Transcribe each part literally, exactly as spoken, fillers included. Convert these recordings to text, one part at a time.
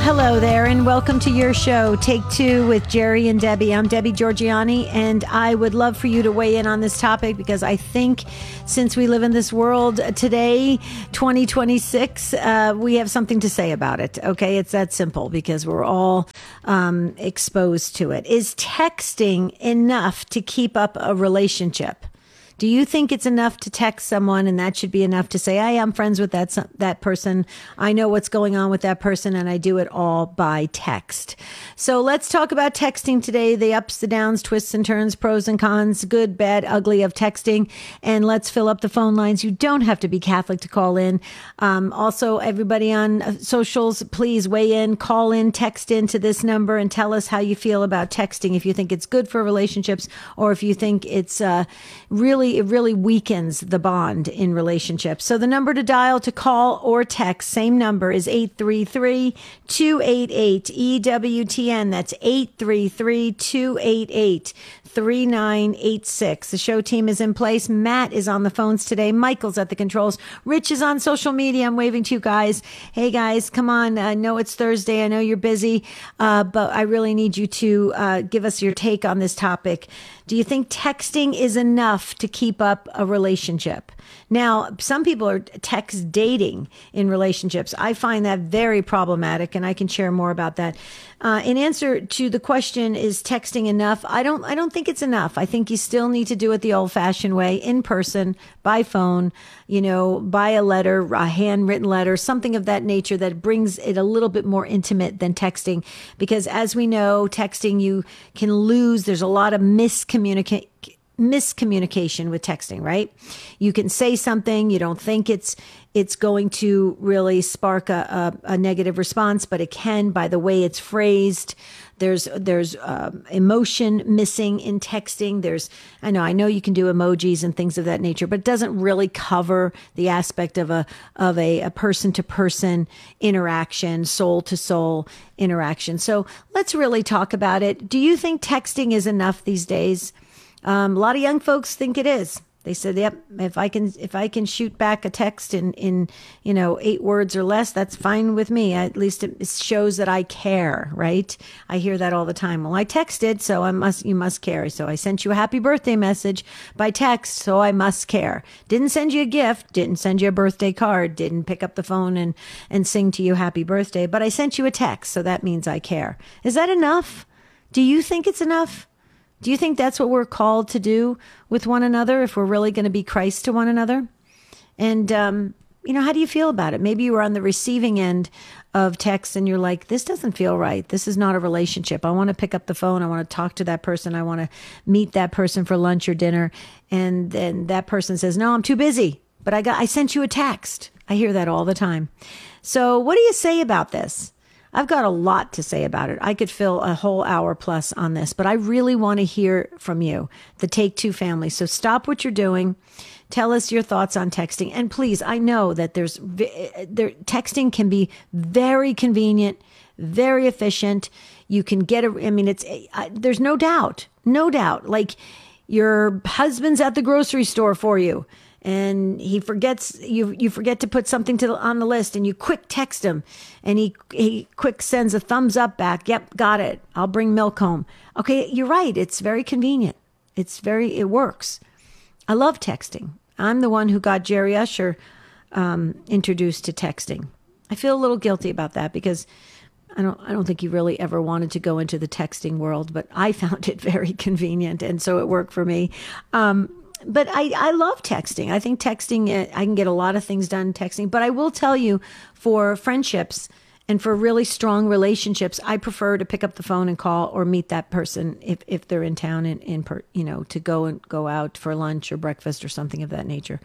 hello there, and welcome to your show, Take Two with Jerry and Debbie. I'm Debbie Georgiani, and I would love for you to weigh in on this topic because I think since we live in this world today, twenty twenty-six, uh, we have something to say about it. Okay, it's that simple because we're all um, exposed to it. Is texting enough to keep up a relationship? Do you think it's enough to text someone and that should be enough to say, hey, I'm friends with that that person. I know what's going on with that person, and I do it all by text. So let's talk about texting today, the ups, the downs, twists and turns, pros and cons, good, bad, ugly of texting. And let's fill up the phone lines. You don't have to be Catholic to call in. Um, also, everybody on socials, please weigh in, call in, text in to this number and tell us how you feel about texting, if you think it's good for relationships or if you think it's uh, really it really weakens the bond in relationships. So the number to dial to call or text, same number, is eight three three, two eight eight, E W T N. That's eight three three, two eight eight, three nine eight six. The show team is in place. Matt is on the phones today. Michael's at the controls. Rich is on social media. I'm waving to you guys. Hey guys, come on. I know it's Thursday. I know you're busy, uh, but I really need you to uh, give us your take on this topic. Do you think texting is enough to keep up a relationship? Now, some people are text dating in relationships. I find that very problematic, and I can share more about that. Uh, in answer to the question, is texting enough? I don't, I don't think it's enough. I think you still need to do it the old-fashioned way, in person, by phone, you know, by a letter, a handwritten letter, something of that nature that brings it a little bit more intimate than texting. Because as we know, texting, you can lose. There's a lot of miscommunication. miscommunication with texting, right? You can say something, you don't think it's it's going to really spark a, a, a negative response, but it can by the way it's phrased. There's there's um, emotion missing in texting. There's I know I know you can do emojis and things of that nature, but it doesn't really cover the aspect of a of a, a person to person interaction, soul to soul interaction. So let's really talk about it. Do you think texting is enough these days? Um, a lot of young folks think it is. They said, "Yep, if I can, if I can shoot back a text in, in, you know, eight words or less, that's fine with me. At least it shows that I care." Right? I hear that all the time. Well, I texted, so I must, you must care. So I sent you a happy birthday message by text, so I must care. Didn't send you a gift, didn't send you a birthday card, didn't pick up the phone and and sing to you happy birthday, but I sent you a text, so that means I care. Is that enough? Do you think it's enough? Do you think that's what we're called to do with one another if we're really going to be Christ to one another? And, um, you know, how do you feel about it? Maybe you were on the receiving end of texts and you're like, this doesn't feel right. This is not a relationship. I want to pick up the phone. I want to talk to that person. I want to meet that person for lunch or dinner. And then that person says, no, I'm too busy, but I got, I sent you a text. I hear that all the time. So what do you say about this? I've got a lot to say about it. I could fill a whole hour plus on this, but I really want to hear from you, the Take Two family. So stop what you're doing. Tell us your thoughts on texting. And please, I know that there's there, texting can be very convenient, very efficient. You can get a, I mean, it's, I, there's no doubt, no doubt. Like your husband's at the grocery store for you, and he forgets, you you forget to put something to the, on the list, and you quick text him, and he he quick sends a thumbs up back. Yep, got it. I'll bring milk home. Okay, you're right. It's very convenient. It's very, it works. I love texting. I'm the one who got Jerry Usher um, introduced to texting. I feel a little guilty about that because I don't I don't think he really ever wanted to go into the texting world, but I found it very convenient, and so it worked for me. Um, But I, I love texting. I think texting, I can get a lot of things done texting. But I will tell you, for friendships and for really strong relationships, I prefer to pick up the phone and call or meet that person if, if they're in town and in, per, you know, to go and go out for lunch or breakfast or something of that nature.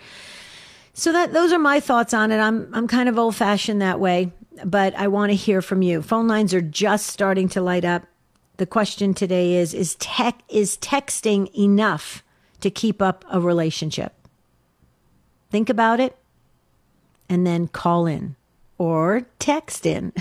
So that those are my thoughts on it. I'm I'm kind of old fashioned that way, but I want to hear from you. Phone lines are just starting to light up. The question today is: Is tech is texting enough to keep up a relationship? Think about it and then call in or text in.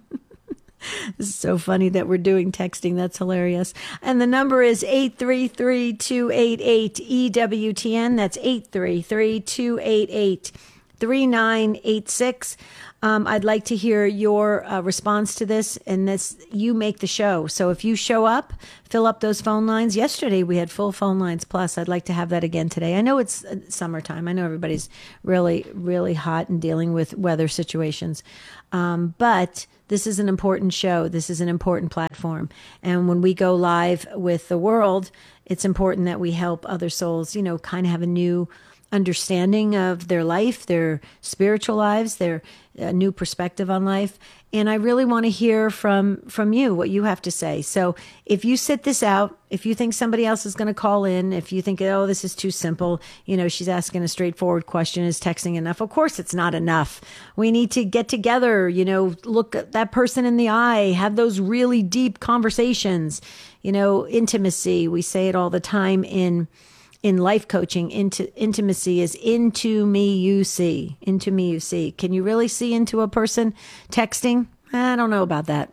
It's so funny that we're doing texting. That's hilarious. And the number is eight three three, two eight eight, E W T N. That's eight three three, two eight eight, three nine eight six. Um, I'd like to hear your uh, response to this, and this you make the show. So if you show up, fill up those phone lines. Yesterday we had full phone lines plus. I'd like to have that again today. I know it's uh, summertime. I know everybody's really, really hot and dealing with weather situations, um, but this is an important show. This is an important platform, and when we go live with the world, it's important that we help other souls, you know, kind of have a new understanding of their life, their spiritual lives, their uh, new perspective on life. And I really want to hear from from you, what you have to say. So if you sit this out, if you think somebody else is going to call in, if you think, oh, this is too simple, you know, she's asking a straightforward question, is texting enough? Of course it's not enough. We need to get together, you know, look at that person in the eye, have those really deep conversations, you know, intimacy. We say it all the time in In life coaching. Into intimacy is into me you see. Into me you see. Can you really see into a person texting? I don't know about that.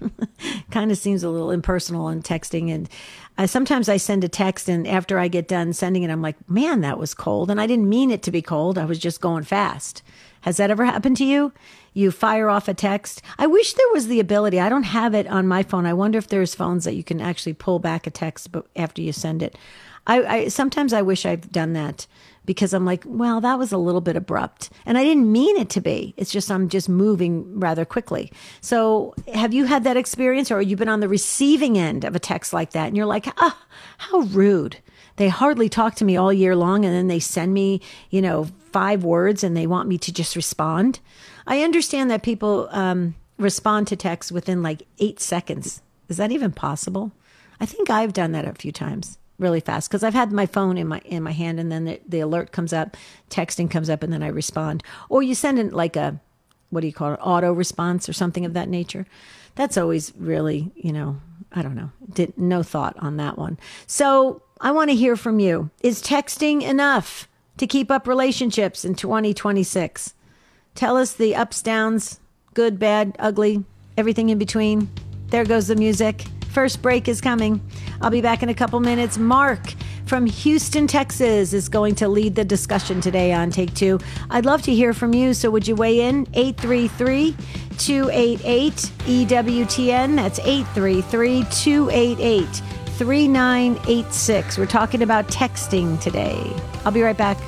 Kind of seems a little impersonal in texting. And uh, sometimes I send a text, and after I get done sending it, I'm like, man, that was cold. And I didn't mean it to be cold. I was just going fast. Has that ever happened to you? You fire off a text. I wish there was the ability. I don't have it on my phone. I wonder if there's phones that you can actually pull back a text but after you send it. I, I sometimes I wish I've done that, because I'm like, well, that was a little bit abrupt, and I didn't mean it to be. It's just I'm just moving rather quickly. So have you had that experience, or have you been on the receiving end of a text like that, and you're like, ah, oh, how rude. They hardly talk to me all year long, and then they send me, you know, five words, and they want me to just respond. I understand that people um, respond to texts within like eight seconds. Is that even possible? I think I've done that a few times. Really fast, because I've had my phone in my in my hand, and then the, the alert comes up, texting comes up, and then I respond. Or you send in like a, what do you call it, auto response or something of that nature. That's always really, you know, I don't know, did no thought on that one. So I want to hear from you. Is texting enough to keep up relationships in twenty twenty-six? Tell us the ups, downs, good, bad, ugly, everything in between. There goes the music. First break is coming. I'll be back in a couple minutes. Mark from Houston, Texas is going to lead the discussion today on Take Two. I'd love to hear from you, so would you weigh in? eight three three, two eight eight, E W T N. That's eight three three, two eight eight, three nine eight six. We're talking about texting today. I'll be right back.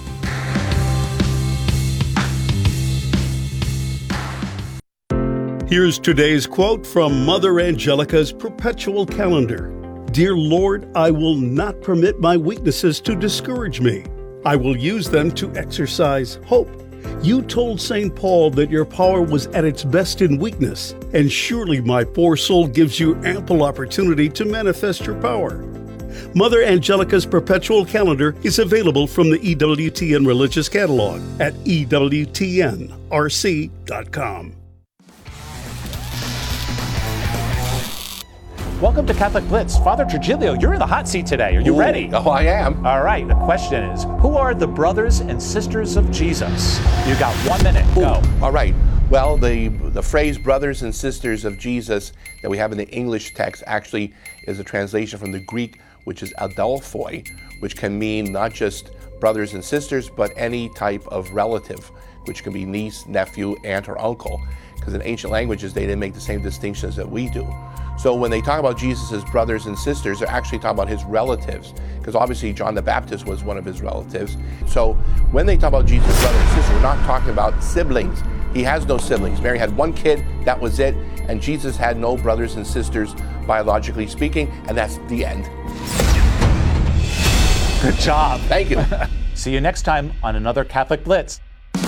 Here's today's quote from Mother Angelica's perpetual calendar. Dear Lord, I will not permit my weaknesses to discourage me. I will use them to exercise hope. You told Saint Paul that your power was at its best in weakness, and surely my poor soul gives you ample opportunity to manifest your power. Mother Angelica's perpetual calendar is available from the E W T N Religious Catalog at E W T N R C dot com. Welcome to Catholic Blitz. Father Trujillo, you're in the hot seat today. Are you Ooh, ready? Oh, I am. All right, the question is, who are the brothers and sisters of Jesus? You got one minute, go. Ooh, all right. Well, the, the phrase brothers and sisters of Jesus that we have in the English text actually is a translation from the Greek, which is adelphoi, which can mean not just brothers and sisters, but any type of relative, which can be niece, nephew, aunt, or uncle. Because in ancient languages, they didn't make the same distinctions that we do. So when they talk about Jesus' brothers and sisters, they're actually talking about his relatives, because obviously John the Baptist was one of his relatives. So when they talk about Jesus' brothers and sisters, we're not talking about siblings. He has no siblings. Mary had one kid, that was it, and Jesus had no brothers and sisters, biologically speaking, and that's the end. Good job. Thank you. See you next time on another Catholic Blitz.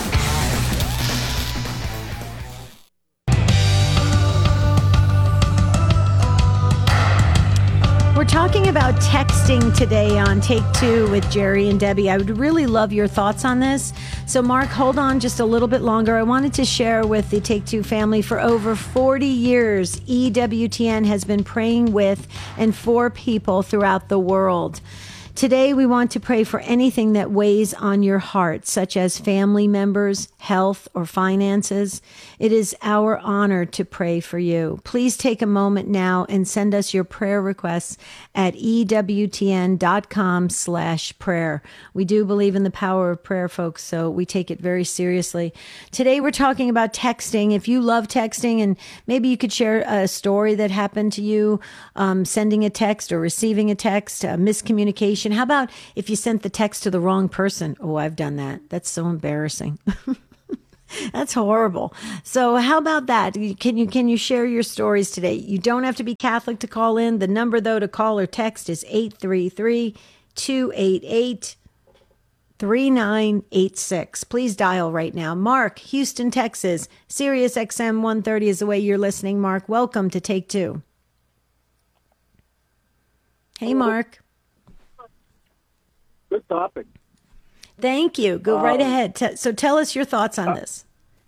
We're talking about texting today on Take Two with Jerry and Debbie. I would really love your thoughts on this. So, Mark, hold on just a little bit longer. I wanted to share with the Take Two family for over forty years, E W T N has been praying with and for people throughout the world. Today, we want to pray for anything that weighs on your heart, such as family members, health, or finances. It is our honor to pray for you. Please take a moment now and send us your prayer requests at ewtn.com slash prayer. We do believe in the power of prayer, folks, so we take it very seriously. Today, we're talking about texting. If you love texting, and maybe you could share a story that happened to you, um, sending a text or receiving a text, a miscommunication. How about if you sent the text to the wrong person? Oh, I've done that. That's so embarrassing. That's horrible. So how about that? Can you can you share your stories today? You don't have to be Catholic to call in. The number, though, to call or text is eight three three, two eight eight, three nine eight six. Please dial right now. Mark, Houston, Texas. Sirius X M one thirty is the way you're listening, Mark. Welcome to Take Two. Hey, Mark. Good topic. Thank you. Go um, right ahead. T- so tell us your thoughts on uh, this.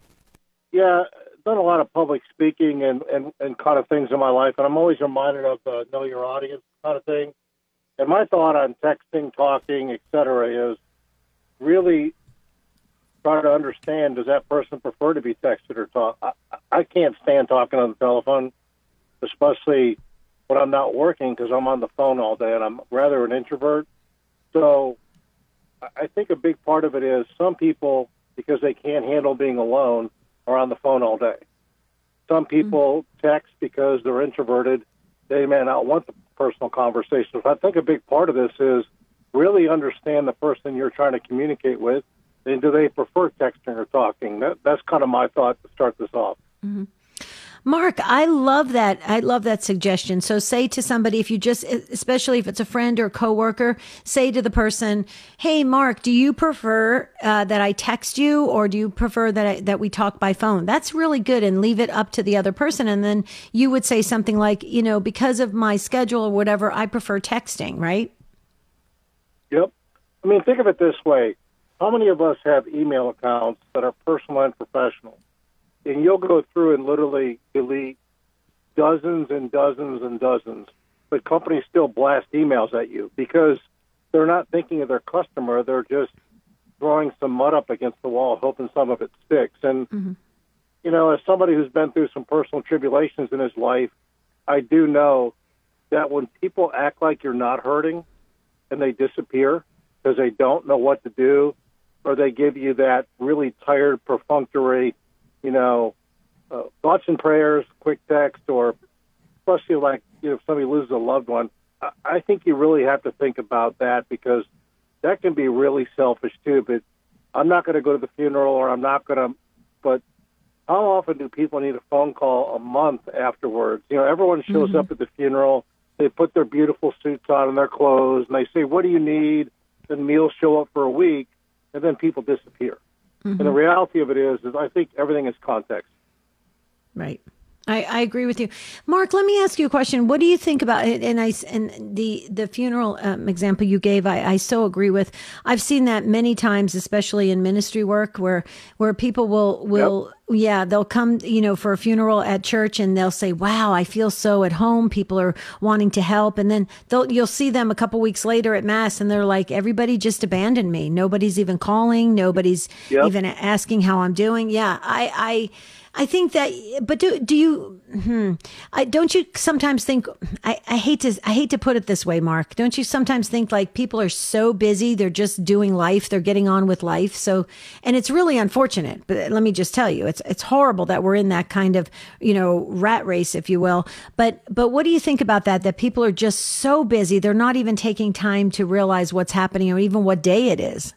Yeah, done a lot of public speaking and, and, and kind of things in my life, and I'm always reminded of the know your audience kind of thing. And my thought on texting, talking, et cetera, is really try to understand, does that person prefer to be texted or talk? I, I can't stand talking on the telephone, especially when I'm not working because I'm on the phone all day, and I'm rather an introvert. So I think a big part of it is some people, because they can't handle being alone, are on the phone all day. Some people mm-hmm. text because they're introverted. They may not want the personal conversations. I think a big part of this is really understand the person you're trying to communicate with, and do they prefer texting or talking? That, that's kind of my thought to start this off. Mm-hmm. Mark, I love that. I love that suggestion. So say to somebody, if you just, especially if it's a friend or a coworker, say to the person, hey, Mark, do you prefer uh, that I text you, or do you prefer that I, that we talk by phone? That's really good, and leave it up to the other person. And then you would say something like, you know, because of my schedule or whatever, I prefer texting, right? Yep. I mean, think of it this way. How many of us have email accounts that are personal and professional? And you'll go through and literally delete dozens and dozens and dozens, but companies still blast emails at you because they're not thinking of their customer. They're just throwing some mud up against the wall, hoping some of it sticks. And, mm-hmm. you know, as somebody who's been through some personal tribulations in his life, I do know that when people act like you're not hurting and they disappear because they don't know what to do, or they give you that really tired, perfunctory, you know, uh, thoughts and prayers, quick text, or especially like, you know, if somebody loses a loved one, I, I think you really have to think about that, because that can be really selfish too. But I'm not going to go to the funeral, or I'm not going to, but how often do people need a phone call a month afterwards? You know, everyone shows mm-hmm. up at the funeral, they put their beautiful suits on and their clothes, and they say, what do you need? Then meals show up for a week, and then people disappear. Mm-hmm. And the reality of it is, is I think everything is context. Right. I, I agree with you. Mark, let me ask you a question. What do you think about it? And I, and the, the funeral um, example you gave, I, I so agree with. I've seen that many times, especially in ministry work, where, where people will, will, yep. yeah, they'll come, you know, for a funeral at church, and they'll say, wow, I feel so at home. People are wanting to help. And then they'll, you'll see them a couple weeks later at Mass, and they're like, everybody just abandoned me. Nobody's even calling. Nobody's yep. even asking how I'm doing. Yeah. I, I, I think that, but do do you? Hmm, I, don't you sometimes think? I, I hate to I hate to put it this way, Mark. Don't you sometimes think like people are so busy, they're just doing life, they're getting on with life. So, and it's really unfortunate. But let me just tell you, it's it's horrible that we're in that kind of, you know, rat race, if you will. But but what do you think about that? That people are just so busy, they're not even taking time to realize what's happening, or even what day it is.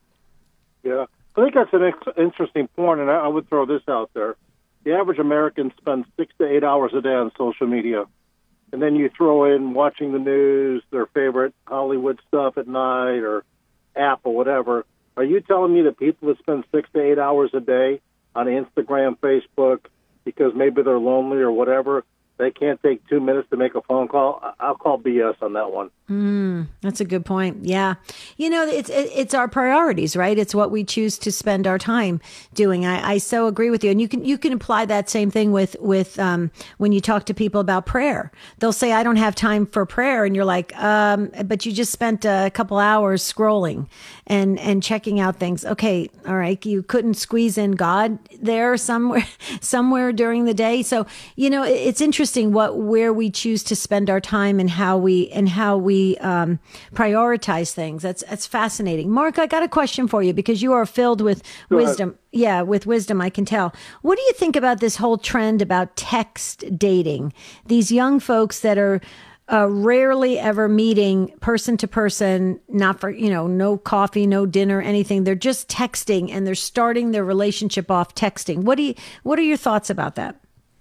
Yeah. I think that's an ex- interesting point, and I, I would throw this out there. The average American spends six to eight hours a day on social media. And then you throw in watching the news, their favorite Hollywood stuff at night, or app or whatever. Are you telling me that people that spend six to eight hours a day on Instagram, Facebook, because maybe they're lonely or whatever, they can't take two minutes to make a phone call? I'll call B S on that one. Mm, that's a good point. Yeah. You know, it's it's our priorities, right? It's what we choose to spend our time doing. I, I so agree with you. And you can you can apply that same thing with with um, when you talk to people about prayer. They'll say, I don't have time for prayer. And you're like, um, but you just spent a couple hours scrolling and, and checking out things. Okay. All right. You couldn't squeeze in God there somewhere, somewhere during the day. So, you know, it's interesting what, where we choose to spend our time and how we, and how we, We um, prioritize things. That's that's fascinating. Mark, I got a question for you because you are filled with Go wisdom. ahead. Yeah, with wisdom, I can tell. What do you think about this whole trend about text dating? These young folks that are uh, rarely ever meeting person to person, not for, you know, no coffee, no dinner, anything. They're just texting and they're starting their relationship off texting. What do you, what are your thoughts about that?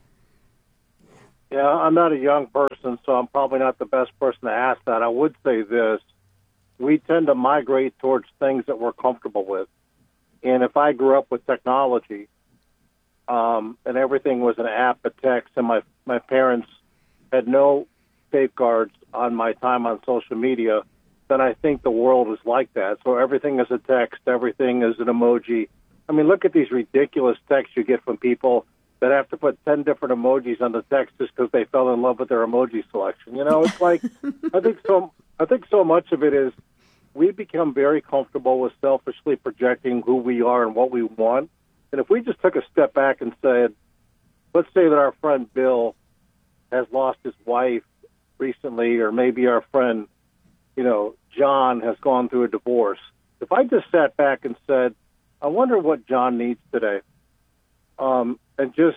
Yeah, I'm not a young person, so I'm probably not the best person to ask that. I would say this. We tend to migrate towards things that we're comfortable with. And if I grew up with technology um, and everything was an app, a text, and my, my parents had no safeguards on my time on social media, then I think the world is like that. So everything is a text, everything is an emoji. I mean, look at these ridiculous texts you get from people that have to put ten different emojis on the text just because they fell in love with their emoji selection. You know, it's like, I think so, I think so much of it is we become very comfortable with selfishly projecting who we are and what we want. And if we just took a step back and said, let's say that our friend Bill has lost his wife recently, or maybe our friend, you know, John has gone through a divorce. If I just sat back and said, I wonder what John needs today. Um, and just,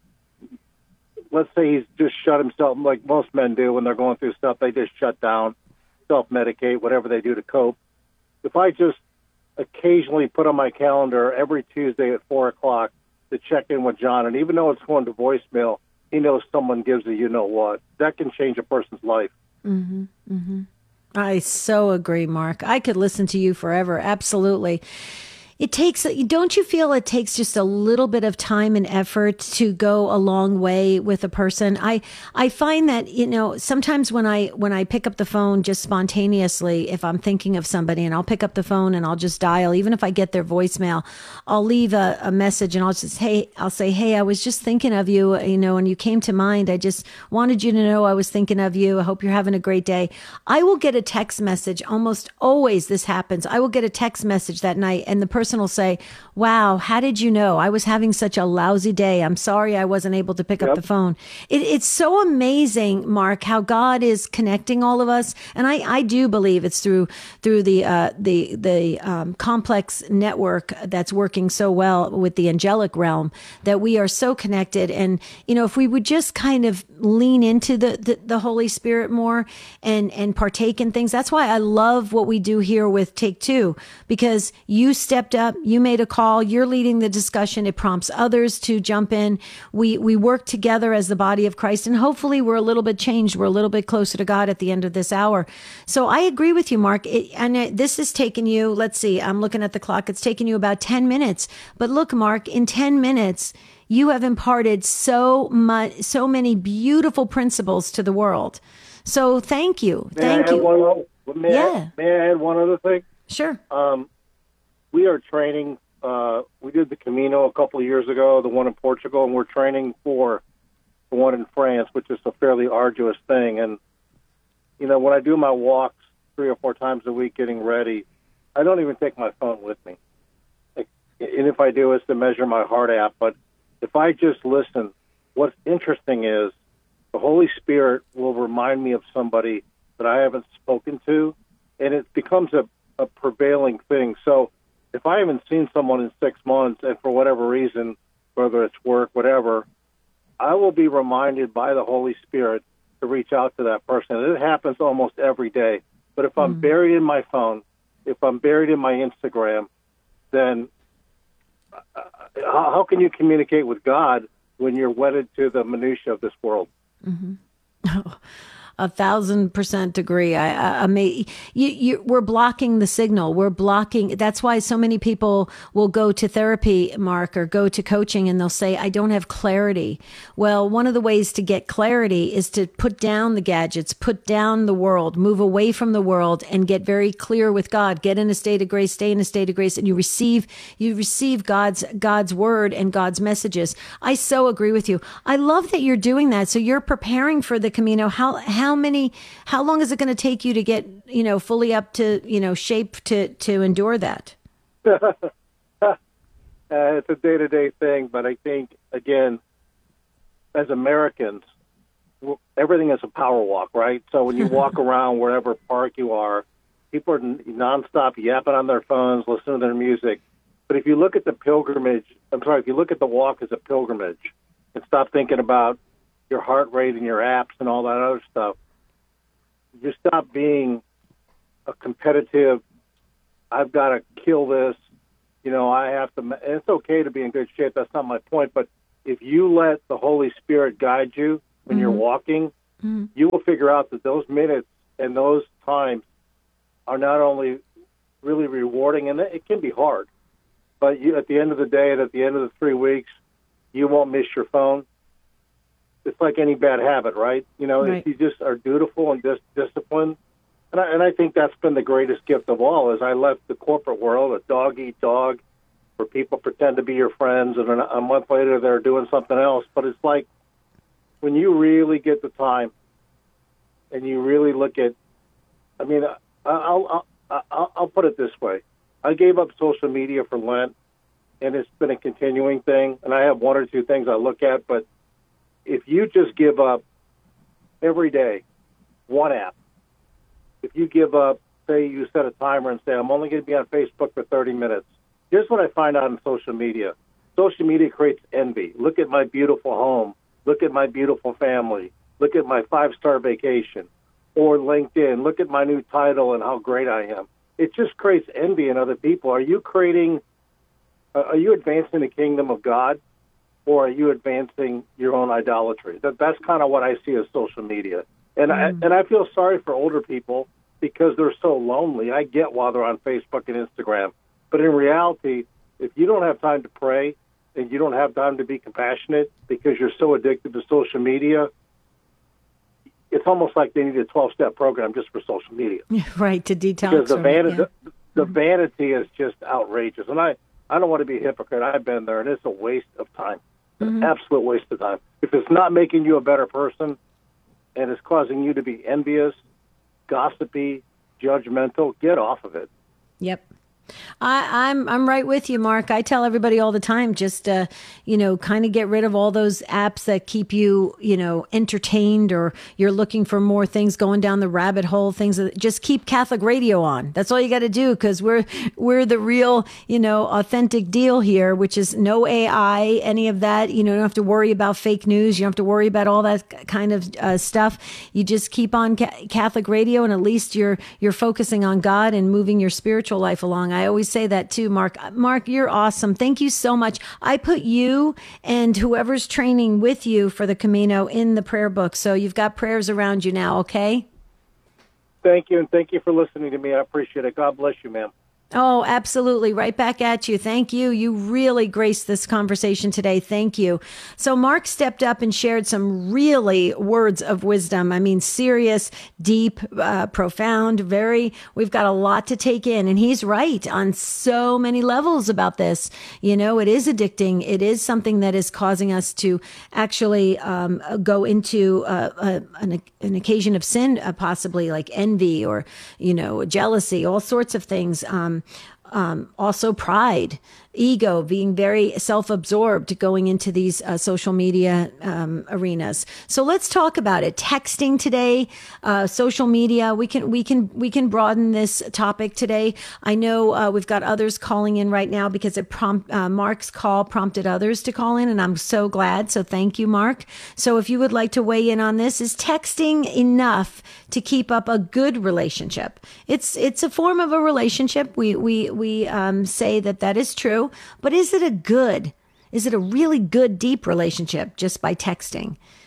let's say he's just shut himself, like most men do when they're going through stuff, they just shut down, self-medicate, whatever they do to cope. If I just occasionally put on my calendar every Tuesday at four o'clock to check in with John, and even though it's going to voicemail, he knows someone gives a you-know-what, that can change a person's life. Mm-hmm, mm-hmm. I so agree, Mark. I could listen to you forever. Absolutely. It takes, don't you feel it takes just a little bit of time and effort to go a long way with a person? I, I find that, you know, sometimes when I, when I pick up the phone just spontaneously, if I'm thinking of somebody and I'll pick up the phone and I'll just dial, even if I get their voicemail, I'll leave a, a message and I'll just, hey, I'll say, hey, I was just thinking of you, you know, and you came to mind. I just wanted you to know I was thinking of you. I hope you're having a great day. I will get a text message. Almost always this happens. I will get a text message that night and the person will say, wow, how did you know? I was having such a lousy day. I'm sorry I wasn't able to pick Yep. up the phone. It, it's so amazing, Mark, how God is connecting all of us. And I, I do believe it's through through the uh, the the um, complex network that's working so well with the angelic realm that we are so connected. And, you know, if we would just kind of lean into the, the, the Holy Spirit more and, and partake in things. That's why I love what we do here with Take Two, because you stepped up, you made a call, you're leading the discussion. It prompts others to jump in. We, we work together as the body of Christ, and hopefully we're a little bit changed. We're a little bit closer to God at the end of this hour. So I agree with you, Mark. It, and it, this has taken you, let's see, I'm looking at the clock. It's taken you about ten minutes. But look, Mark, in ten minutes, you have imparted so much, so many beautiful principles to the world. So thank you. May Thank I add you. One, other- may, Yeah. I, may I add one other thing? Sure. Um, we are training. Uh, we did the Camino a couple of years ago, the one in Portugal, and we're training for the one in France, which is a fairly arduous thing. And, you know, when I do my walks three or four times a week getting ready, I don't even take my phone with me. Like, and if I do, it's to measure my heart app. But if I just listen, what's interesting is the Holy Spirit will remind me of somebody that I haven't spoken to, and it becomes a, a prevailing thing. So if I haven't seen someone in six months, and for whatever reason, whether it's work, whatever, I will be reminded by the Holy Spirit to reach out to that person. And it happens almost every day. But if I'm Mm. buried in my phone, if I'm buried in my Instagram, then uh, how, how can you communicate with God when you're wedded to the minutia of this world? Oh, a thousand percent agree. I, I, I may, you, you, we're blocking the signal. We're blocking. That's why so many people will go to therapy, Mark, or go to coaching, and they'll say, I don't have clarity. Well, one of the ways to get clarity is to put down the gadgets, put down the world, move away from the world, and get very clear with God. Get in a state of grace, stay in a state of grace, and you receive, you receive God's, God's word and God's messages. I so agree with you. I love that you're doing that. So you're preparing for the Camino. How, how many, how long is it going to take you to get, you know, fully up to, you know, shape to, to endure that? uh, it's a day-to-day thing, but I think, again, as Americans, everything is a power walk, right? So when you walk around wherever park you are, people are nonstop yapping on their phones, listening to their music. But if you look at the pilgrimage, I'm sorry, if you look at the walk as a pilgrimage and stop thinking about your heart rate and your apps and all that other stuff, you stop being a competitive, I've got to kill this, you know, I have to, and it's okay to be in good shape, that's not my point, but if you let the Holy Spirit guide you when mm-hmm. you're walking, mm-hmm. you will figure out that those minutes and those times are not only really rewarding, and it can be hard, but you, at the end of the day and at the end of the three weeks, you won't miss your phone. It's like any bad habit, right? You know, right. if you just are dutiful and just disciplined, and I, and I think that's been the greatest gift of all, is I left the corporate world, a dog-eat-dog, where people pretend to be your friends, and a month later they're doing something else. But it's like when you really get the time and you really look at, I mean, I'll, I'll, I'll, I'll put it this way. I gave up social media for Lent, and it's been a continuing thing, and I have one or two things I look at, but if you just give up every day one app, if you give up, say you set a timer and say, I'm only going to be on Facebook for thirty minutes, here's what I find out on social media. Social media creates envy. Look at my beautiful home. Look at my beautiful family. Look at my five-star vacation. Or LinkedIn. Look at my new title and how great I am. It just creates envy in other people. Are you creating, uh, are you advancing the kingdom of God, or are you advancing your own idolatry? That That's kind of what I see as social media. And, mm. I, and I feel sorry for older people because they're so lonely. I get why they're on Facebook and Instagram. But in reality, if you don't have time to pray and you don't have time to be compassionate because you're so addicted to social media, it's almost like they need a twelve-step program just for social media. Right, to detox. Because the, van- yeah. the, the vanity is just outrageous. And I, I don't want to be a hypocrite. I've been there, and it's a waste of time. Mm-hmm. An absolute waste of time. If it's not making you a better person and it's causing you to be envious, gossipy, judgmental, get off of it. Yep. I, I'm I'm right with you, Mark. I tell everybody all the time, just uh, you know, kind of get rid of all those apps that keep you, you know, entertained, or you're looking for more things, going down the rabbit hole. Things that, just keep Catholic radio on. That's all you got to do, because we're we're the real, you know, authentic deal here, which is no A I, any of that. You know, you don't have to worry about fake news. You don't have to worry about all that kind of uh, stuff. You just keep on ca- Catholic radio, and at least you're you're focusing on God and moving your spiritual life along. I always say that too, Mark. Mark, you're awesome. Thank you so much. I put you and whoever's training with you for the Camino in the prayer book. So you've got prayers around you now, okay? Thank you, and thank you for listening to me. I appreciate it. God bless you, ma'am. Oh, absolutely. Right back at you. Thank you. You really graced this conversation today. Thank you. So Mark stepped up and shared some really words of wisdom. I mean, serious, deep, uh, profound, very, we've got a lot to take in. And he's right on so many levels about this. You know, it is addicting. It is something that is causing us to actually um, go into uh, a, an, an occasion of sin, uh, possibly like envy or, you know, jealousy, all sorts of things. Um, Um, also pride, ego, being very self-absorbed going into these uh, social media um, arenas. So let's talk about it. Texting today, uh, social media. We can we can we can broaden this topic today. I know uh, we've got others calling in right now because it prompt uh, Mark's call prompted others to call in, and I'm so glad. So thank you, Mark. So if you would like to weigh in on this, is texting enough to keep up a good relationship? It's it's a form of a relationship. We we we um, say that that is true. But is it a good, is it a really good, deep relationship just by texting?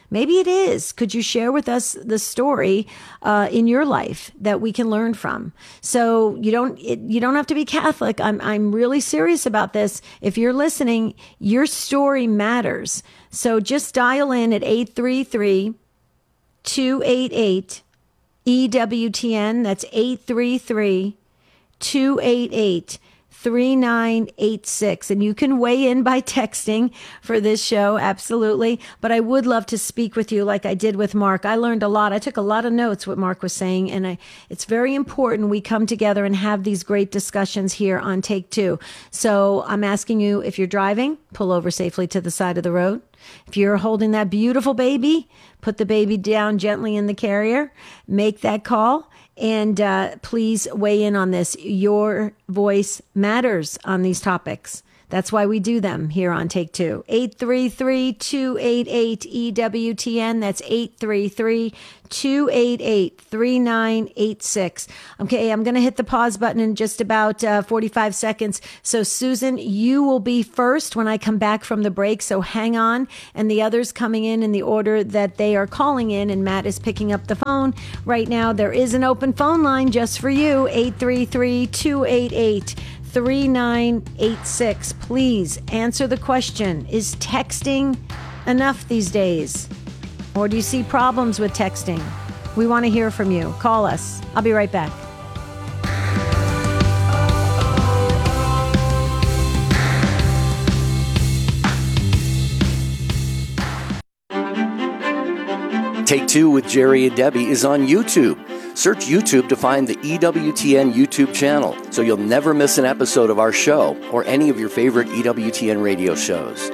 Maybe it is. Could you share with us the story uh, in your life that we can learn from? So you don't it, you don't have to be Catholic. I'm I'm really serious about this. If you're listening, your story matters. So just dial in at eight three three, two eight eight, E W T N. That's eight three three, two eight eight, three nine eight six. And you can weigh in by texting for this show, absolutely. But I would love to speak with you like I did with Mark. I learned a lot. I took a lot of notes what Mark was saying, and I, it's very important we come together and have these great discussions here on Take Two. So I'm asking you, if you're driving, pull over safely to the side of the road. If you're holding that beautiful baby, put the baby down gently in the carrier, make that call. And uh, please weigh in on this. Your voice matters on these topics. That's why we do them here on Take Two. eight three three, two eight eight, E W T N. That's eight three three, two eight eight, three nine eight six. Okay, I'm going to hit the pause button in just about uh, forty-five seconds. So, Susan, you will be first when I come back from the break. So hang on. And the others coming in in the order that they are calling in. And Matt is picking up the phone right now. There is an open phone line just for you. eight three three, two eight eight, three nine eight six. Please answer the question. Is texting enough these days? Or do you see problems with texting? We want to hear from you. Call us. I'll be right back. Take Two with Jerry and Debbie is on YouTube. Search YouTube to find the E W T N YouTube channel so you'll never miss an episode of our show or any of your favorite E W T N radio shows.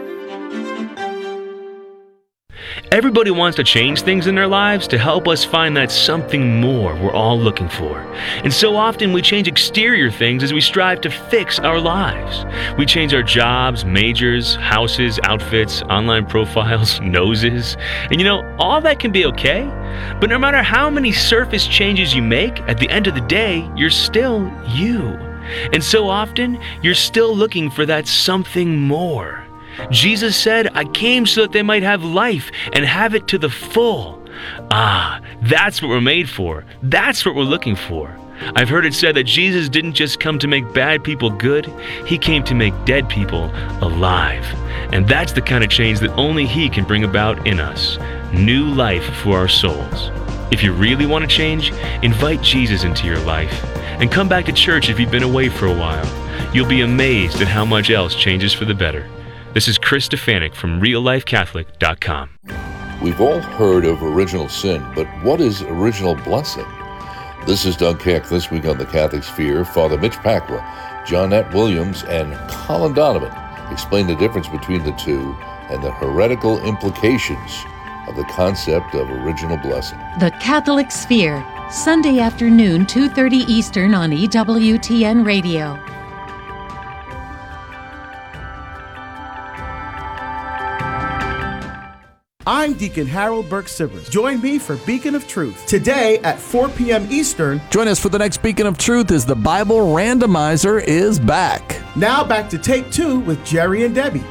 Everybody wants to change things in their lives to help us find that something more we're all looking for. And so often we change exterior things as we strive to fix our lives. We change our jobs, majors, houses, outfits, online profiles, noses. And you know, all that can be okay. But no matter how many surface changes you make, at the end of the day, you're still you. And so often, you're still looking for that something more. Jesus said, I came so that they might have life and have it to the full. Ah, that's what we're made for. That's what we're looking for. I've heard it said that Jesus didn't just come to make bad people good, he came to make dead people alive. And that's the kind of change that only he can bring about in us. New life for our souls. If you really want to change, invite Jesus into your life. And come back to church if you've been away for a while. You'll be amazed at how much else changes for the better. This is Chris Stefanik from real life catholic dot com. We've all heard of original sin, but what is original blessing? This is Doug Keck. This week on the Catholic Sphere, Father Mitch Pacwa, Johnette Williams, and Colin Donovan explain the difference between the two and the heretical implications of the concept of original blessing. The Catholic Sphere, Sunday afternoon, two thirty Eastern on E W T N Radio. I'm Deacon Harold Burke-Sivers. Join me for Beacon of Truth today at four p.m. Eastern. Join us for the next Beacon of Truth as the Bible Randomizer is back. Now back to Take Two with Jerry and Debbie.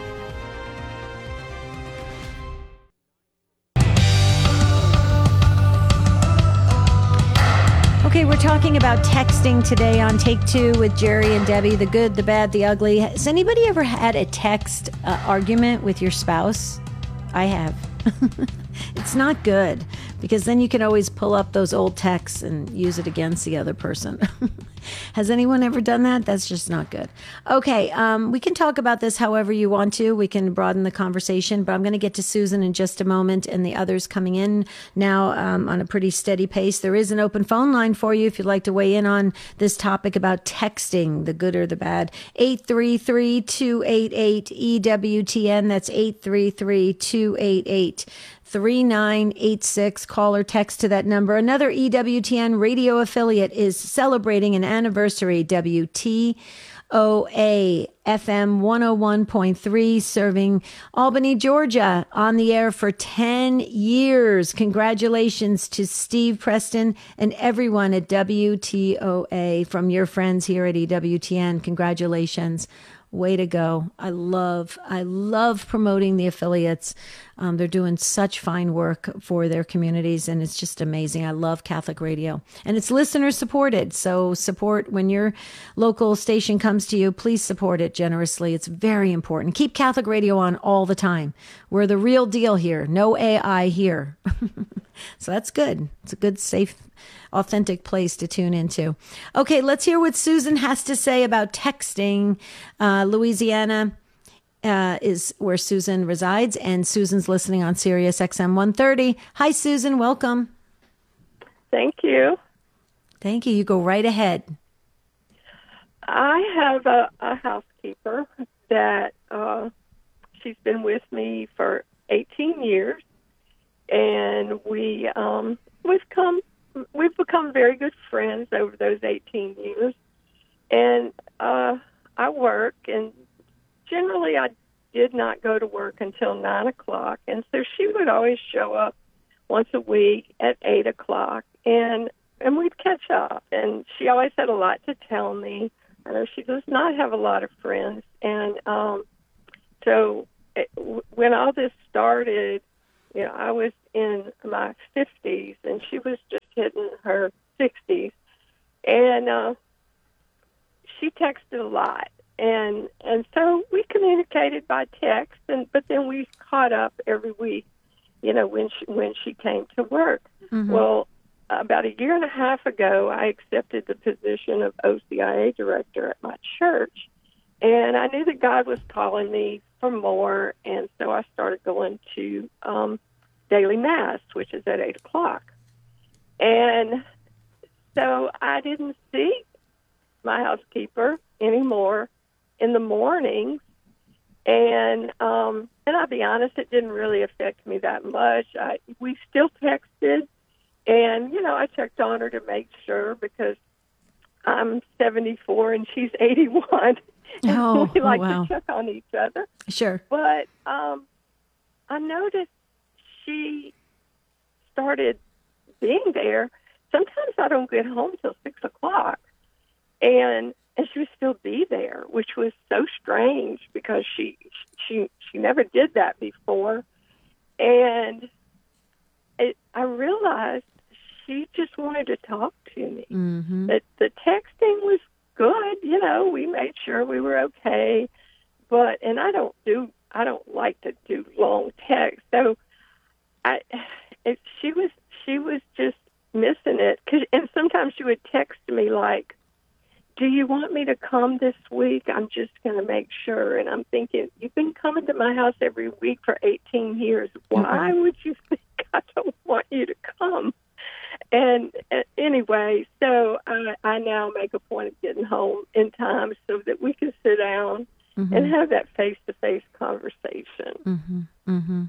Okay, we're talking about texting today on Take Two with Jerry and Debbie, the good, the bad, the ugly. Has anybody ever had a text uh, argument with your spouse? I have. It's not good because then you can always pull up those old texts and use it against the other person. Has anyone ever done that? That's just not good. Okay, um, we can talk about this however you want to. We can broaden the conversation, but I'm going to get to Susan in just a moment and the others coming in now um, on a pretty steady pace. There is an open phone line for you if you'd like to weigh in on this topic about texting, the good or the bad. eight three three, two eight eight, E W T N. That's eight three three, two eight eight, three nine eight six. Call or text to that number. Another E W T N radio affiliate is celebrating an anniversary. W T O A F M one oh one point three, serving Albany, Georgia, on the air for ten years. Congratulations to Steve Preston and everyone at W T O A from your friends here at E W T N. Congratulations. Way to go. I love, I love promoting the affiliates. Um, they're doing such fine work for their communities, and it's just amazing. I love Catholic radio, and it's listener supported. So support when your local station comes to you, please support it generously. It's very important. Keep Catholic radio on all the time. We're the real deal here. No A I here. So that's good. It's a good, safe, authentic place to tune into. Okay, let's hear what Susan has to say about texting. Uh, Louisiana uh, is where Susan resides, and Susan's listening on Sirius X M one thirty. Hi, Susan. Welcome. Thank you. Thank you. You go right ahead. I have a, a housekeeper that uh, she's been with me for eighteen years. And we um, we've come we've become very good friends over those eighteen years. And uh, I work, and generally I did not go to work until nine o'clock. And so she would always show up once a week at eight o'clock, and and we'd catch up. And she always had a lot to tell me. I know she does not have a lot of friends, and um, so it, when all this started. You know, I was in my fifties, and she was just hitting her sixties. And uh, she texted a lot. And and so we communicated by text, and but then we caught up every week, you know, when she, when she came to work. Mm-hmm. Well, about a year and a half ago, I accepted the position of O C I A director at my church. And I knew that God was calling me for more, and so I started going to um, daily mass, which is at eight o'clock. And so I didn't see my housekeeper anymore in the mornings, and um, and I'll be honest, it didn't really affect me that much. I, we still texted, and you know, I checked on her to make sure because I'm seventy-four and she's eighty-one. Oh, we like oh, wow. to check on each other. Sure. But um, I noticed she started being there. Sometimes I don't get home till six o'clock, and and she would still be there, which was so strange because she she she never did that before, and it, I realized she just wanted to talk to me. Mm-hmm. That the texting was good, you know. We made sure we were okay, but and I don't do I don't like to do long texts, so I it, she was she was just missing it. Cause, and sometimes she would text me like, "Do you want me to come this week? I'm just going to make sure." And I'm thinking, you've been coming to my house every week for eighteen years. Why mm-hmm. would you think I don't want you to come? And uh, anyway, so I, I now make a point of getting home in time so that we can sit down mm-hmm. and have that face-to-face conversation. Mm-hmm. Mm-hmm.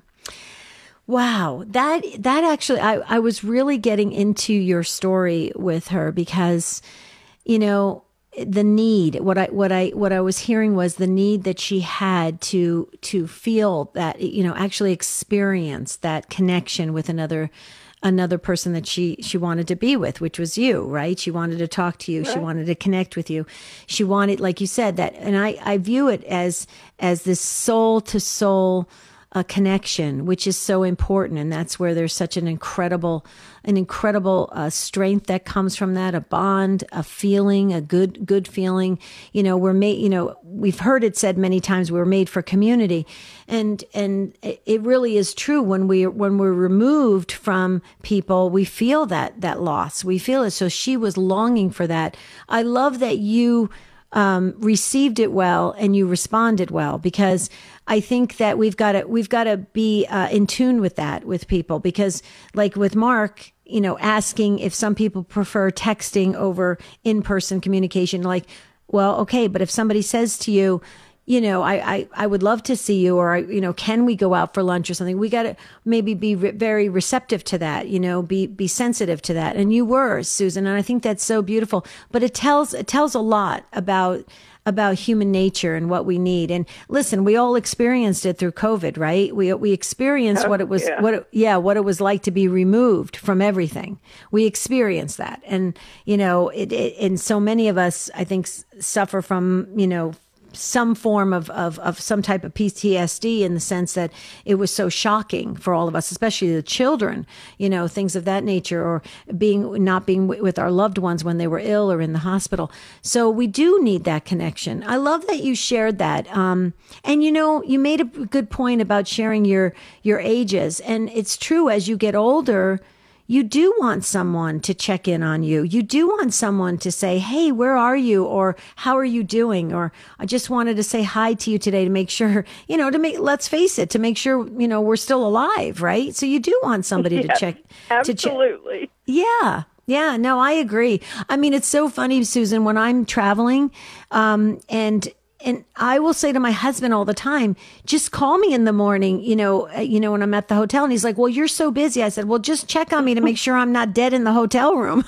Wow, that that actually, I, I was really getting into your story with her because, you know, the need. What I what I what I was hearing was the need that she had to to feel that, you know, actually experience that connection with another. another person that she, she wanted to be with, which was you, right? She wanted to talk to you. Right. She wanted to connect with you. She wanted, like you said, that, and I, I view it as, as this soul to soul uh, connection, which is so important. And that's where there's such an incredible, an incredible uh, strength that comes from that, a bond, a feeling, a good, good feeling. You know, we're made, you know, we've heard it said many times, we're made for community. And, and it really is true. When we, when we're removed from people, we feel that, that loss. We feel it. So she was longing for that. I love that you, um, received it well and you responded well, because I think that we've got to, we've got to be, uh, in tune with that with people, because like with Mark, you know, asking if some people prefer texting over in-person communication, like, well, okay, but if somebody says to you, you know, I, I, I would love to see you, or, you know, can we go out for lunch or something? We got to maybe be re- very receptive to that, you know, be, be sensitive to that. And you were, Susan, and I think that's so beautiful, but it tells, it tells a lot about, about human nature and what we need. And listen, we all experienced it through COVID, right? We, we experienced oh, what it was, yeah. what, it, yeah, what it was like to be removed from everything. We experienced that. And, you know, it, it and so many of us, I think, suffer from, you know, some form of, of, of some type of P T S D, in the sense that it was so shocking for all of us, especially the children, you know, things of that nature, or being not being w- with our loved ones when they were ill or in the hospital. So we do need that connection. I love that you shared that. Um, and, you know, you made a good point about sharing your, your ages. And it's true, as you get older, you do want someone to check in on you. You do want someone to say, hey, where are you? Or how are you doing? Or I just wanted to say hi to you today to make sure, you know, to make, let's face it, to make sure, you know, we're still alive, right? So you do want somebody yes, to check. Absolutely. To check. Yeah. Yeah. No, I agree. I mean, it's so funny, Susan, when I'm traveling, um, and And I will say to my husband all the time, just call me in the morning, you know, uh, you know, when I'm at the hotel. And he's like, well, you're so busy. I said, well, just check on me to make sure I'm not dead in the hotel room.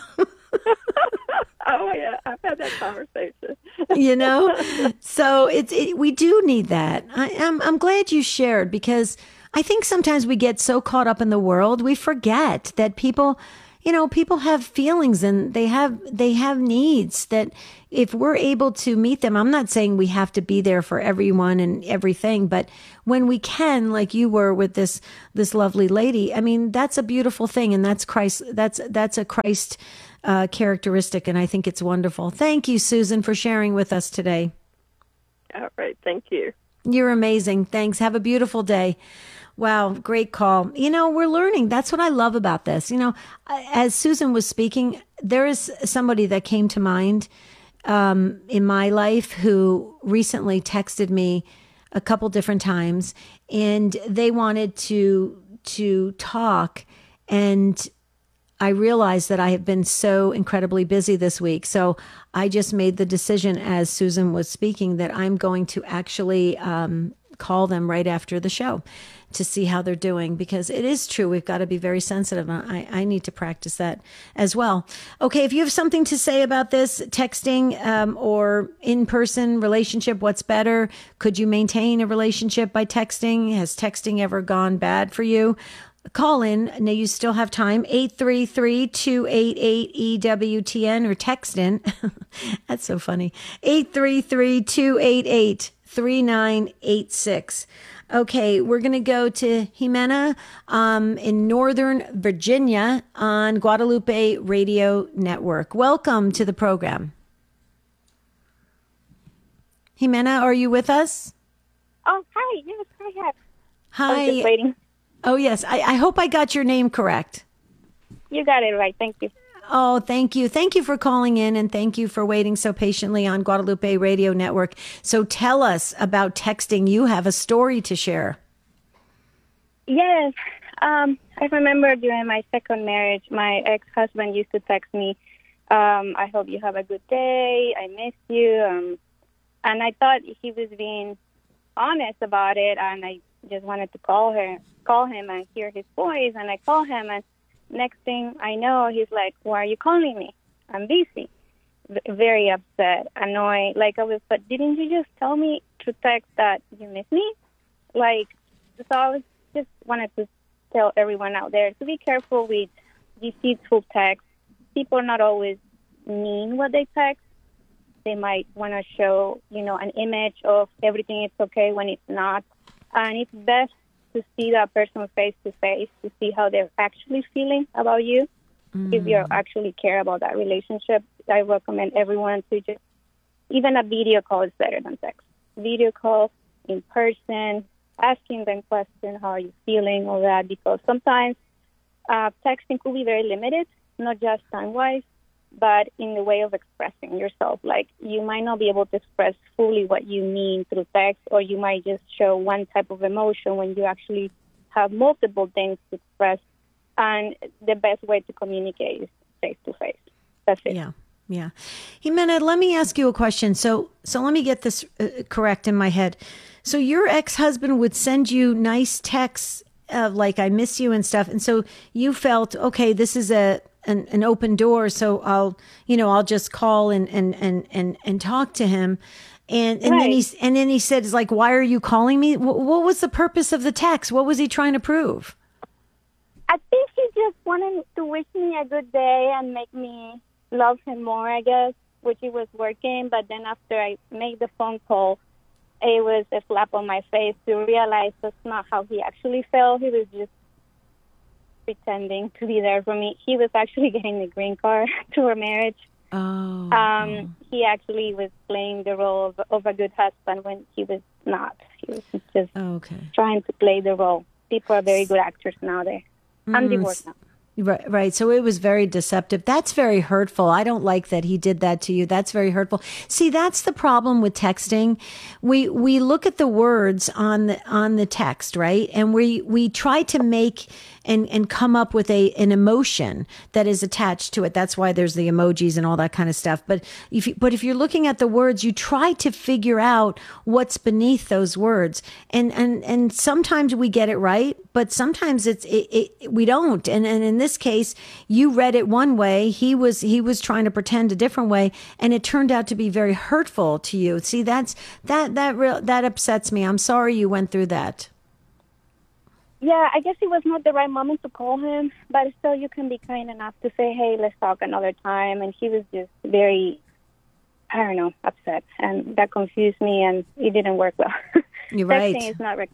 Oh, yeah. I've had that conversation. You know, so it's, it, we do need that. I, I'm, I'm glad you shared, because I think sometimes we get so caught up in the world, we forget that people, you know, people have feelings and they have, they have needs that if we're able to meet them, I'm not saying we have to be there for everyone and everything, but when we can, like you were with this, this lovely lady, I mean, that's a beautiful thing. And that's Christ, that's, that's a Christ uh, characteristic. And I think it's wonderful. Thank you, Susan, for sharing with us today. All right. Thank you. You're amazing. Thanks. Have a beautiful day. Wow, great call. You know, we're learning. That's what I love about this. You know, as Susan was speaking, there is somebody that came to mind um, in my life who recently texted me a couple different times, and they wanted to to talk, and I realized that I have been so incredibly busy this week. So I just made the decision, as Susan was speaking, that I'm going to actually um, call them right after the show to see how they're doing, because it is true. We've got to be very sensitive. I, I need to practice that as well. Okay. If you have something to say about this, texting um, or in-person relationship, what's better? Could you maintain a relationship by texting? Has texting ever gone bad for you? Call in. Now you still have time. eight three three, two eight eight, E W T N, or text in. That's so funny. eight three three, two eight eight, three nine eight six. Okay, we're going to go to Jimena um, in Northern Virginia on Guadalupe Radio Network. Welcome to the program. Jimena, are you with us? Oh, hi. Yes, I have. Hi. I was just waiting. Oh, yes. I, I hope I got your name correct. You got it right. Thank you. Oh, thank you. Thank you for calling in, and thank you for waiting so patiently on Guadalupe Radio Network. So tell us about texting. You have a story to share. Yes. Um, I remember during my second marriage, my ex-husband used to text me, um, I hope you have a good day. I miss you. Um, and I thought he was being honest about it, and I just wanted to call her, call him and hear his voice. And I call him, and next thing I know, he's like, why are you calling me? I'm busy. V- very upset, annoyed. Like I was, but didn't you just tell me to text that you miss me? Like, so I was just wanted to tell everyone out there to be careful with deceitful texts. People not always mean what they text. They might want to show, you know, an image of everything is okay when it's not. And it's best to see that person face to face, to see how they're actually feeling about you. Mm. If you actually care about that relationship, I recommend everyone to just, even a video call is better than text. Video call in person, asking them questions, how are you feeling, all that, because sometimes uh, texting could be very limited, not just time-wise, but in the way of expressing yourself. Like, you might not be able to express fully what you mean through text, or you might just show one type of emotion when you actually have multiple things to express. And the best way to communicate is face-to-face. That's it. Yeah, yeah. Jimena, let me ask you a question. So, so let me get this uh, correct in my head. So your ex-husband would send you nice texts uh, like, I miss you and stuff. And so you felt, okay, this is a An, an open door, so I'll, you know, I'll just call and and and and, and talk to him, and and right. then he and then he said, "It's like, why are you calling me? What, what was the purpose of the text? What was he trying to prove?" I think he just wanted to wish me a good day and make me love him more, I guess, which he was working. But then after I made the phone call, it was a slap on my face to realize that's not how he actually felt. He was just pretending to be there for me. He was actually getting the green card through our marriage. Oh. Um, he actually was playing the role of, of a good husband when he was not. He was just okay. trying to play the role. People are very good actors nowadays. I'm Mm, divorced now. Right, right. So it was very deceptive. That's very hurtful. I don't like that he did that to you. That's very hurtful. See, that's the problem with texting. We we look at the words on the on the text, right? And we we try to make and and come up with a an emotion that is attached to it. That's why there's the emojis and all that kind of stuff. But if you, but if you're looking at the words, you try to figure out what's beneath those words. And and and sometimes we get it right, but sometimes it's it, it we don't. And and in this case, you read it one way. He was he was trying to pretend a different way, and it turned out to be very hurtful to you. See, that's that that real that upsets me. I'm sorry you went through that. Yeah, I guess it was not the right moment to call him, but still you can be kind enough to say, hey, let's talk another time. And he was just very, I don't know, upset. And that confused me, and it didn't work well. You're right. Texting is not rec-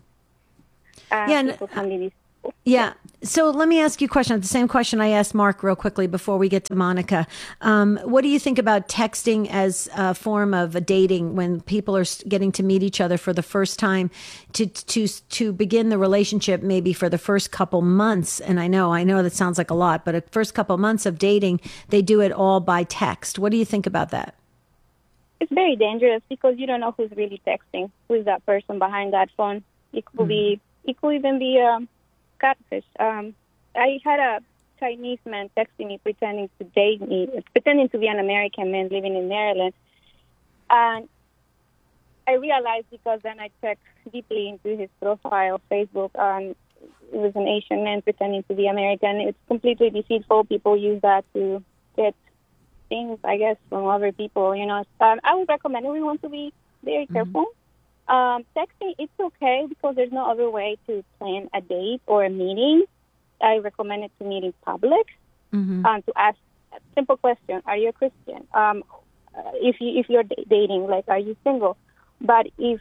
uh, Yeah, people can be these people. Yeah. So let me ask you a question. The same question I asked Mark real quickly before we get to Monica. Um, what do you think about texting as a form of a dating when people are getting to meet each other for the first time to to to begin the relationship maybe for the first couple months? And I know, I know that sounds like a lot, but a first couple months of dating, they do it all by text. What do you think about that? It's very dangerous because you don't know who's really texting, who's that person behind that phone. It could mm-hmm. be, it could even be um, catfish. Um, I had a Chinese man texting me, pretending to date me, pretending to be an American man living in Maryland. And I realized because then I checked deeply into his profile, Facebook, and it was an Asian man pretending to be American. It's completely deceitful. People use that to get things, I guess, from other people. You know, um, I would recommend everyone to be very mm-hmm. careful. Um, texting, it's okay because there's no other way to plan a date or a meeting. I recommend it to meet in public mm-hmm. um, to ask a simple question: are you a Christian? Um, if you if you're d- dating, like, are you single? But if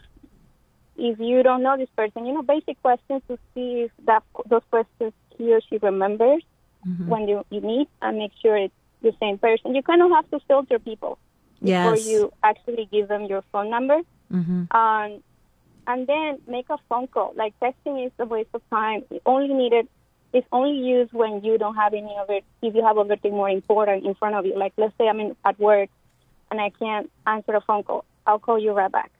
if you don't know this person, you know, basic questions to see if that those questions he or she remembers mm-hmm. when you, you meet, and make sure it's the same person. You kind of have to filter people yes. before you actually give them your phone number. Mm-hmm. Um, and then make a phone call. Like, texting is a waste of time. It only needed, it's only used when you don't have any other, if you have everything more important in front of you. Like, let's say I'm in, at work and I can't answer a phone call. I'll call you right back.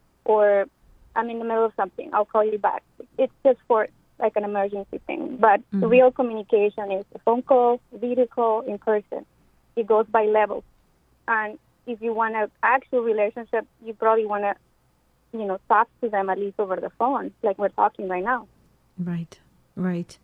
Or I'm in the middle of something. I'll call you back. It's just for like an emergency thing. But mm-hmm. the real communication is a phone call, video call, in person. It goes by levels. And if you want an actual relationship, you probably want to, you know, talk to them at least over the phone, like we're talking right now. Right, right.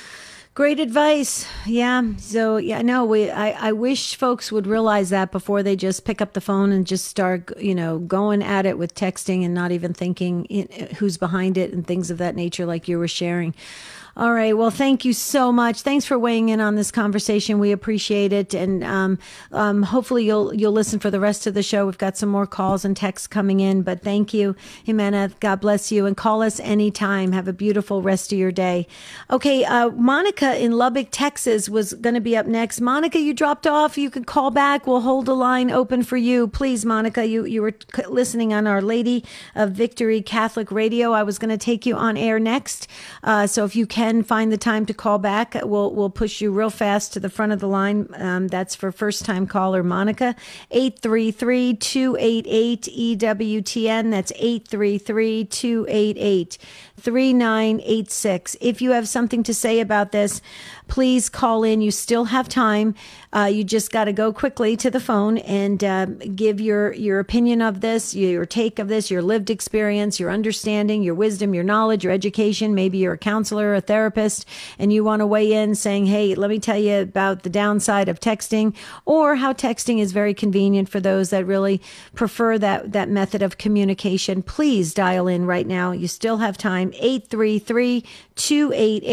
Great advice. Yeah. So, yeah, no, we, I, I wish folks would realize that before they just pick up the phone and just start, you know, going at it with texting and not even thinking who's behind it and things of that nature, like you were sharing. All right. Well, thank you so much. Thanks for weighing in on this conversation. We appreciate it. And um, um, hopefully you'll you'll listen for the rest of the show. We've got some more calls and texts coming in. But thank you, Jimena. God bless you. And call us anytime. Have a beautiful rest of your day. Okay. Uh, Monica in Lubbock, Texas was going to be up next. Monica, you dropped off. You can call back. We'll hold the line open for you. Please, Monica, you, you were listening on Our Lady of Victory Catholic Radio. I was going to take you on air next. Uh, so if you can, Can find the time to call back, we'll we'll push you real fast to the front of the line. Um, that's for first time caller Monica. eight three three, two eight eight, E W T N. That's eight three three, two eight eight, three nine eight six. If you have something to say about this, please call in. You still have time. Uh, you just got to go quickly to the phone and uh, give your, your opinion of this, your take of this, your lived experience, your understanding, your wisdom, your knowledge, your education. Maybe you're a counselor, a therapist, and you want to weigh in saying, hey, let me tell you about the downside of texting, or how texting is very convenient for those that really prefer that, that method of communication. Please dial in right now. You still have time. eight three three, two eight eight,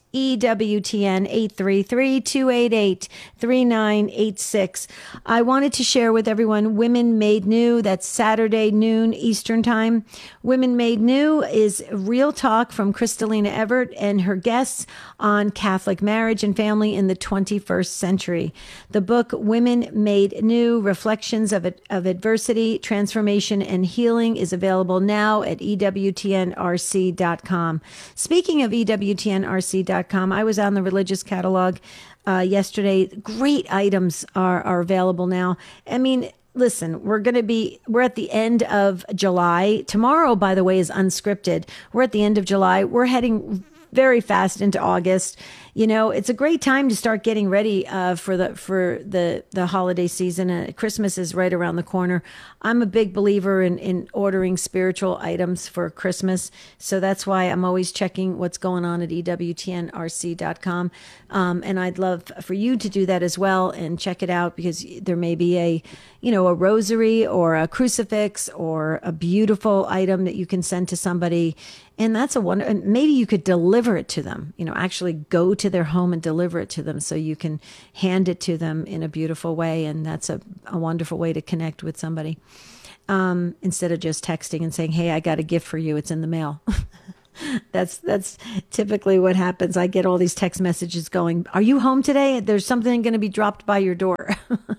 E W T N eight three three, two eight eight, three nine eight six. I wanted to share with everyone Women Made New. That's Saturday noon Eastern Time. Women Made New is real talk from Kristalina Everett and her guests on Catholic marriage and family in the twenty-first century. The book Women Made New, Reflections of, of Adversity, Transformation, and Healing is available now at E W T N R C dot com. Speaking of E W T N R C dot com, I was on the religious catalog uh, yesterday. Great items are, are available now. I mean, listen, we're going to be, we're at the end of July. Tomorrow, by the way, is unscripted. We're at the end of July. We're heading very fast into August. You know, it's a great time to start getting ready uh, for the for the the holiday season. Uh, Christmas is right around the corner. I'm a big believer in, in ordering spiritual items for Christmas, so that's why I'm always checking what's going on at E W T N R C dot com. Um, and I'd love for you to do that as well and check it out, because there may be a, you know, a rosary or a crucifix or a beautiful item that you can send to somebody. And that's a wonder. And maybe you could deliver it to them, you know, actually go to their home and deliver it to them so you can hand it to them in a beautiful way. And that's a, a wonderful way to connect with somebody, um, instead of just texting and saying, hey, I got a gift for you. It's in the mail. That's that's typically what happens. I get all these text messages going, are you home today? There's something going to be dropped by your door.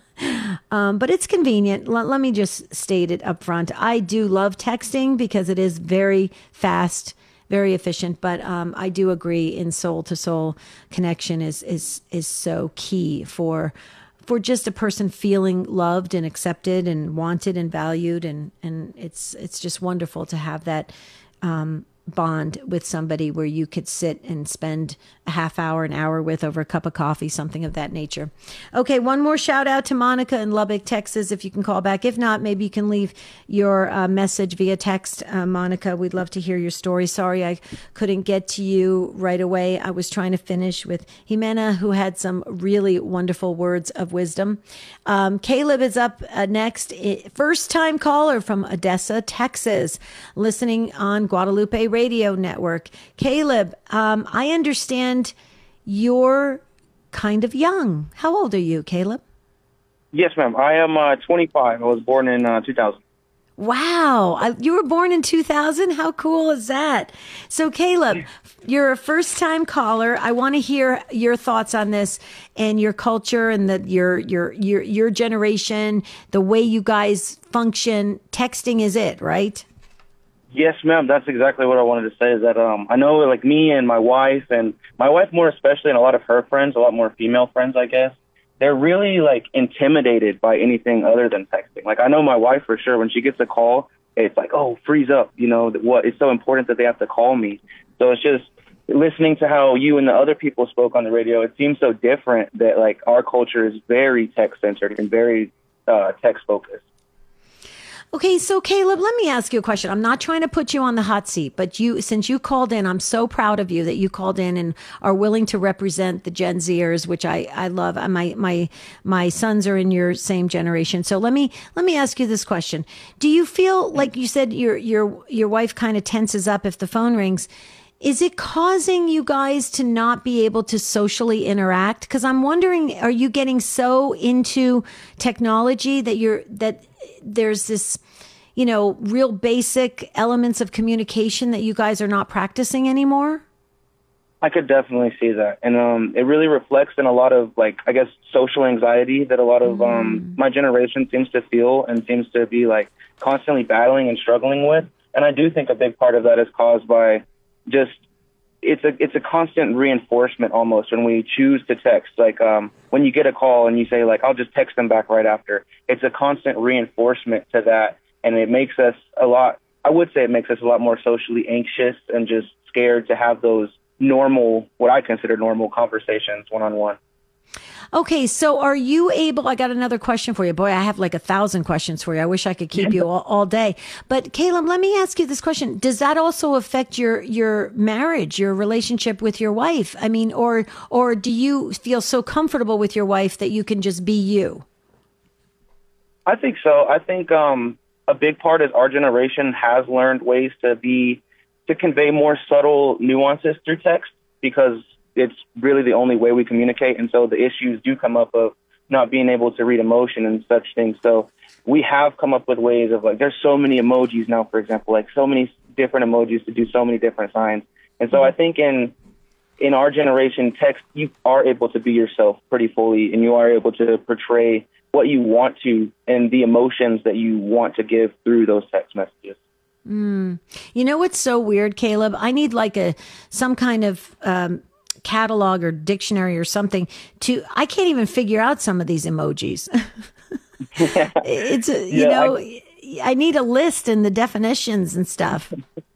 um, but it's convenient. L- let me just state it up front. I do love texting because it is very fast, very efficient. But um, I do agree, in soul to soul connection is is is so key for for just a person feeling loved and accepted and wanted and valued. And, and it's it's just wonderful to have that um bond with somebody where you could sit and spend a half hour, an hour with over a cup of coffee, something of that nature. Okay, one more shout out to Monica in Lubbock, Texas, if you can call back. If not, maybe you can leave your uh, message via text. Uh, Monica, we'd love to hear your story. Sorry I couldn't get to you right away. I was trying to finish with Jimena, who had some really wonderful words of wisdom. Um, Caleb is up uh, next. First time caller from Odessa, Texas, listening on Guadalupe Radio Network. Caleb, um, I understand you're kind of young. How old are you, Caleb? Yes, ma'am. I am uh, twenty-five. I was born in uh, two thousand. Wow. I, you were born in two thousand? How cool is that? So, Caleb, you're a first-time caller. I want to hear your thoughts on this and your culture and the, your, your, your, your generation, the way you guys function. Texting is it, right? Yes, ma'am. That's exactly what I wanted to say, is that um, I know, like, me and my wife, and my wife more especially, and a lot of her friends, a lot more female friends, I guess, they're really, like, intimidated by anything other than texting. Like, I know my wife for sure, when she gets a call, it's like, oh, freeze up, you know, what? It's so important that they have to call me. So it's just listening to how you and the other people spoke on the radio, it seems so different that, like, our culture is very text-centered and very uh, text-focused. Okay, so Caleb, let me ask you a question. I'm not trying to put you on the hot seat, but you, since you called in, I'm so proud of you that you called in and are willing to represent the Gen Zers, which I, I love. My my my sons are in your same generation. So let me let me ask you this question. Do you feel, like you said, your your your wife kind of tenses up if the phone rings? Is it causing you guys to not be able to socially interact? Because I'm wondering, are you getting so into technology that you're that there's this, you know, real basic elements of communication that you guys are not practicing anymore? I could definitely see that. And um, it really reflects in a lot of, like, I guess, social anxiety that a lot of mm. um, my generation seems to feel and seems to be, like, constantly battling and struggling with. And I do think a big part of that is caused by just, it's a it's a constant reinforcement almost when we choose to text. Like um, when you get a call and you say, like, I'll just text them back right after. It's a constant reinforcement to that. And it makes us a lot, I would say it makes us a lot more socially anxious and just scared to have those normal, what I consider normal conversations one-on-one. Okay, so are you able, I got another question for you. Boy, I have like a thousand questions for you. I wish I could keep you all, all day. But Caleb, let me ask you this question. Does that also affect your, your marriage, your relationship with your wife? I mean, or, or do you feel so comfortable with your wife that you can just be you? I think so. I think um, a big part is our generation has learned ways to be, to convey more subtle nuances through text, because it's really the only way we communicate. And so the issues do come up of not being able to read emotion and such things. So we have come up with ways of like, there's so many emojis now, for example, like so many different emojis to do so many different signs. And so I think in, in our generation, text, you are able to be yourself pretty fully, and you are able to portray what you want to and the emotions that you want to give through those text messages. Mm. You know what's so weird, Caleb? I need like a some kind of um, catalog or dictionary or something to. I can't even figure out some of these emojis. It's a, you Yeah, know, I- I need a list and the definitions and stuff.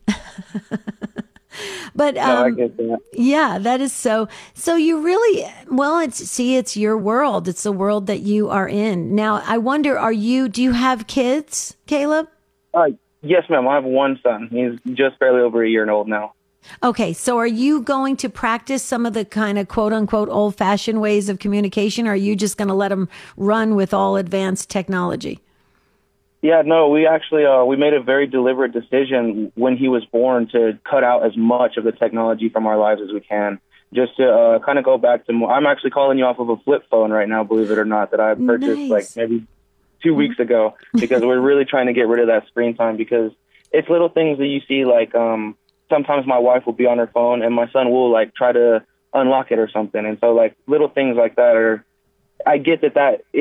But No, I um, get that. yeah, that is so. So you really, well, it's see, it's your world. It's the world that you are in. Now, I wonder, are you? Do you have kids, Caleb? Uh, yes, ma'am. I have one son. He's just barely over a year old now. Okay, so are you going to practice some of the kind of quote unquote old fashioned ways of communication? Or are you just going to let them run with all advanced technology? Yeah, no, we actually uh, we made a very deliberate decision when he was born to cut out as much of the technology from our lives as we can. Just to uh, kind of go back to more, I'm actually calling you off of a flip phone right now, believe it or not, that I purchased Nice. like maybe two weeks ago because we're really trying to get rid of that screen time because it's little things that you see like um, sometimes my wife will be on her phone and my son will like try to unlock it or something. And so like little things like that are, I get that that